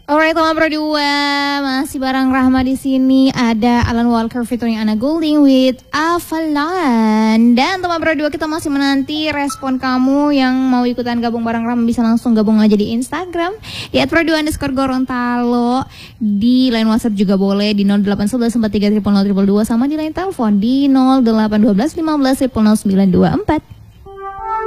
Alright, teman Pro 2, masih bareng Rahma di sini. Ada Alan Walker featuring Anna Goulding with Avalon. Dan teman Pro 2, kita masih menanti respon kamu yang mau ikutan gabung bareng Rahma. Bisa langsung gabung aja di Instagram di @pro2_gorontalo. Di line WhatsApp juga boleh di 0811 43 000 022 sama di line telepon di 0812 15 00924.